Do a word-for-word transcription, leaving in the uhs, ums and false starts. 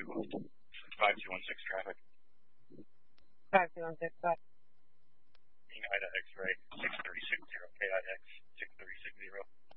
five two one six traffic. five two one six, five. Ida X-ray, six